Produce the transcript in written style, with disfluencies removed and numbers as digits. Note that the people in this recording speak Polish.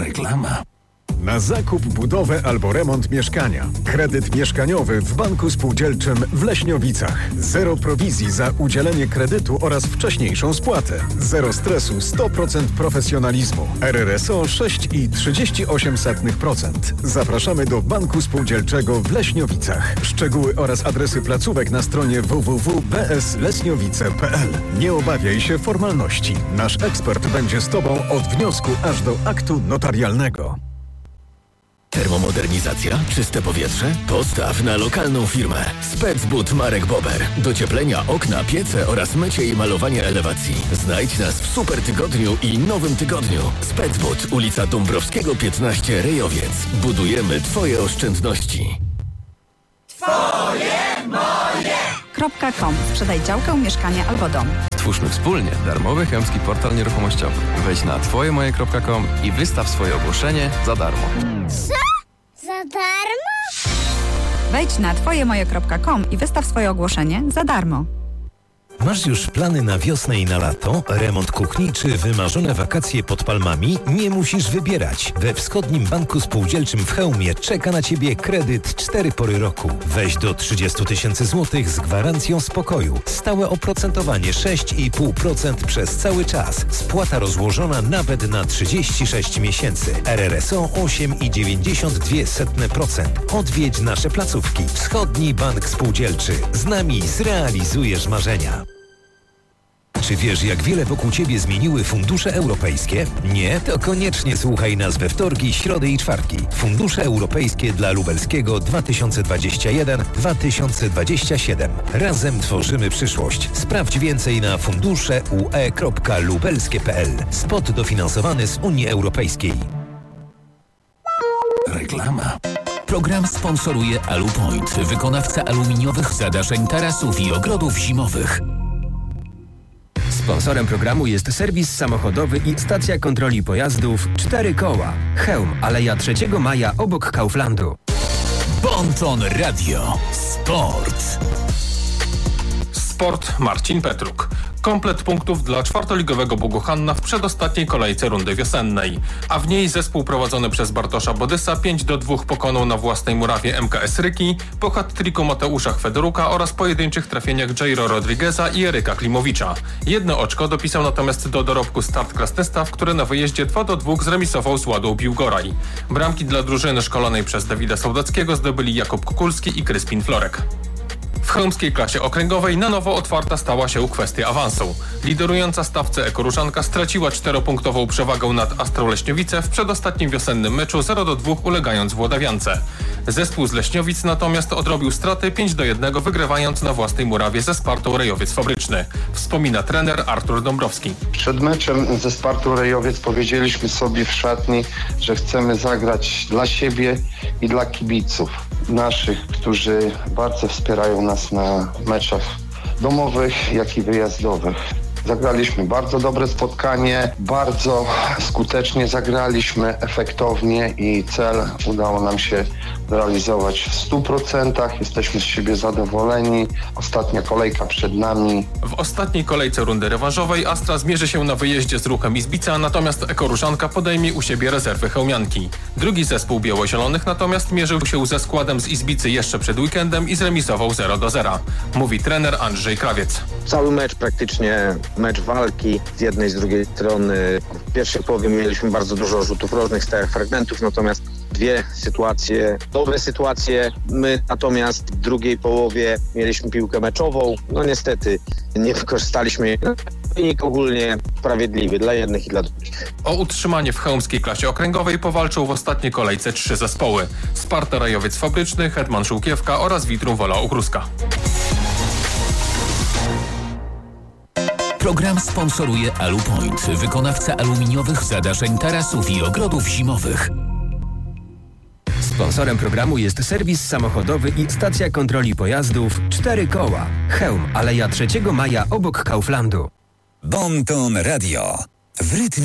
Reklama. Na zakup, budowę albo remont mieszkania. Kredyt mieszkaniowy w Banku Spółdzielczym w Leśniowicach. Zero prowizji za udzielenie kredytu oraz wcześniejszą spłatę. Zero stresu, 100% profesjonalizmu. RRSO 6,38%. Zapraszamy do Banku Spółdzielczego w Leśniowicach. Szczegóły oraz adresy placówek na stronie www.bsleśniowice.pl. Nie obawiaj się formalności. Nasz ekspert będzie z Tobą od wniosku aż do aktu notarialnego. Termomodernizacja? Czyste powietrze? Postaw na lokalną firmę. Specbud Marek Bober. Docieplenia, okna, piece oraz mycie i malowanie elewacji. Znajdź nas w Super Tygodniu i Nowym Tygodniu. Specbud, ulica Dąbrowskiego 15, Rejowiec. Budujemy Twoje oszczędności. Twoje, moje! .com. Sprzedaj działkę, mieszkanie albo dom. Stwórzmy wspólnie darmowy chełmski portal nieruchomościowy. Wejdź na twojemoje.com i wystaw swoje ogłoszenie za darmo. Co? Za darmo? Wejdź na twojemoje.com i wystaw swoje ogłoszenie za darmo. Masz już plany na wiosnę i na lato? Remont kuchni czy wymarzone wakacje pod palmami? Nie musisz wybierać. We Wschodnim Banku Spółdzielczym w Chełmie czeka na Ciebie kredyt 4 pory roku. Weź do 30 000 złotych z gwarancją spokoju. Stałe oprocentowanie 6,5% przez cały czas. Spłata rozłożona nawet na 36 miesięcy. RRSO 8,92%. Odwiedź nasze placówki. Wschodni Bank Spółdzielczy. Z nami zrealizujesz marzenia. Czy wiesz, jak wiele wokół Ciebie zmieniły fundusze europejskie? Nie? To koniecznie słuchaj nas we wtorki, środy i czwartki. Fundusze europejskie dla Lubelskiego 2021-2027. Razem tworzymy przyszłość. Sprawdź więcej na funduszeue.lubelskie.pl. Spot dofinansowany z Unii Europejskiej. Reklama. Program sponsoruje Alupoint, wykonawca aluminiowych zadaszeń, tarasów i ogrodów zimowych. Sponsorem programu jest serwis samochodowy i stacja kontroli pojazdów 4 koła. Chełm, Aleja 3 Maja obok Kauflandu. Bonton Radio. Sport. Sport Marcin Petruk. Komplet punktów dla czwartoligowego Boguchanna w przedostatniej kolejce rundy wiosennej. A w niej zespół prowadzony przez Bartosza Bodysa 5-2 pokonał na własnej murawie MKS Ryki po hat-triku Mateusza Chwedoruka oraz pojedynczych trafieniach Jairo Rodrigueza i Eryka Klimowicza. Jedno oczko dopisał natomiast do dorobku Start Krasnystaw, który na wyjeździe 2-2 zremisował z Ładą Biłgoraj. Bramki dla drużyny szkolonej przez Dawida Sołdackiego zdobyli Jakub Kukulski i Kryspin Florek. W chełmskiej klasie okręgowej na nowo otwarta stała się kwestia awansu. Liderująca stawce Ekoruszanka straciła 4-punktową przewagę nad Astrą Leśniowice w przedostatnim wiosennym meczu 0-2 ulegając Włodawiance. Zespół z Leśniowic natomiast odrobił straty 5-1 wygrywając na własnej murawie ze Spartą Rejowiec Fabryczny. Wspomina trener Artur Dąbrowski. Przed meczem ze Spartą Rejowiec powiedzieliśmy sobie w szatni, że chcemy zagrać dla siebie i dla kibiców naszych, którzy bardzo wspierają nas na meczach domowych, jak i wyjazdowych. Zagraliśmy bardzo dobre spotkanie, bardzo skutecznie zagraliśmy, efektownie i cel udało nam się realizować w 100%. Jesteśmy z siebie zadowoleni. Ostatnia kolejka przed nami. W ostatniej kolejce rundy rewanżowej Astra zmierzy się na wyjeździe z Ruchem Izbica, natomiast Ekoruszanka podejmie u siebie rezerwy chełmianki. Drugi zespół białozielonych natomiast mierzył się ze składem z Izbicy jeszcze przed weekendem i zremisował 0-0. Mówi trener Andrzej Krawiec. Cały mecz praktycznie mecz walki z jednej, z drugiej strony. W pierwszej połowie mieliśmy bardzo dużo rzutów rożnych, stałych fragmentów, natomiast dwie sytuacje, dobre sytuacje. My natomiast w drugiej połowie mieliśmy piłkę meczową. No niestety nie wykorzystaliśmy jej. Wynik ogólnie sprawiedliwy dla jednych i dla drugich. O utrzymanie w chełmskiej klasie okręgowej powalczą w ostatniej kolejce 3 zespoły. Sparta Rejowiec Fabryczny, Hetman Żółkiewka oraz Vitrum Wola Okruska. Program sponsoruje Alupoint, wykonawca aluminiowych zadaszeń, tarasów i ogrodów zimowych. Sponsorem programu jest serwis samochodowy i stacja kontroli pojazdów 4 koła. Chełm, Aleja 3 Maja obok Kauflandu. Bonton Radio. W rytmie